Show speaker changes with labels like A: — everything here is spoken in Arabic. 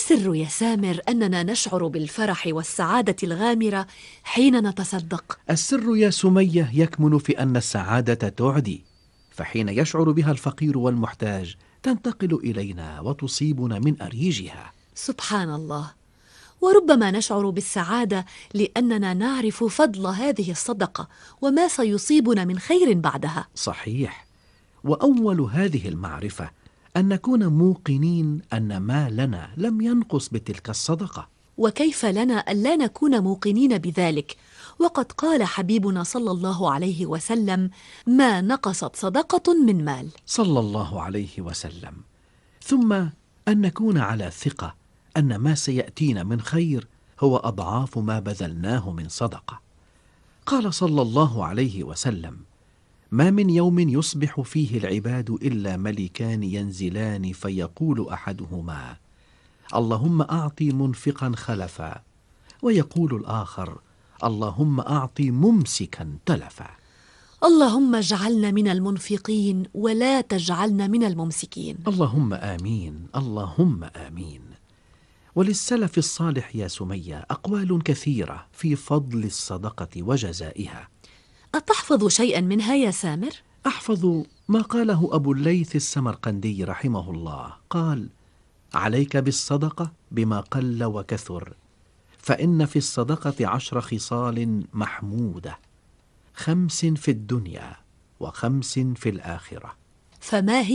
A: السر يا سامر أننا نشعر بالفرح والسعادة الغامرة حين نتصدق؟
B: السر يا سمية يكمن في أن السعادة تعدي، فحين يشعر بها الفقير والمحتاج تنتقل إلينا وتصيبنا من أريجها.
A: سبحان الله. وربما نشعر بالسعادة لأننا نعرف فضل هذه الصدقة وما سيصيبنا من خير بعدها.
B: صحيح، وأول هذه المعرفة أن نكون موقنين أن ما لنا لم ينقص بتلك الصدقة.
A: وكيف لنا ألا نكون موقنين بذلك وقد قال حبيبنا صلى الله عليه وسلم: ما نقصت صدقة من مال.
B: صلى الله عليه وسلم. ثم أن نكون على ثقة أن ما سيأتينا من خير هو أضعاف ما بذلناه من صدقة. قال صلى الله عليه وسلم: ما من يوم يصبح فيه العباد إلا ملكان ينزلان فيقول أحدهما: اللهم أعطي منفقا خلفا، ويقول الآخر: اللهم أعطي ممسكا تلفا.
A: اللهم اجعلنا من المنفقين ولا تجعلنا من الممسكين.
B: اللهم آمين، اللهم آمين. وللسلف الصالح يا سمية أقوال كثيرة في فضل الصدقة وجزائها.
A: أتحفظ شيئا منها يا سامر؟
B: أحفظ ما قاله أبو الليث السمرقندي رحمه الله، قال: عليك بالصدقة بما قل وكثر، فإن في الصدقة 10 خصال محمودة، 5 في الدنيا و5 في الآخرة.
A: فما هي؟